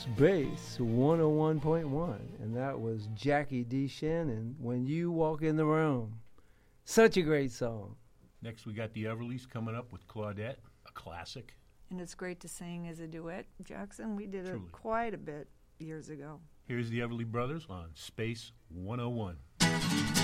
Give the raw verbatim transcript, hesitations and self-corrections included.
Space one oh one point one, and that was Jackie D. Shannon, When You Walk in the Room. Such a great song. Next, we got the Everlys coming up with Claudette, a classic. And it's great to sing as a duet, Jackson. We did Truly. it quite a bit years ago. Here's the Everly Brothers on Space one oh one.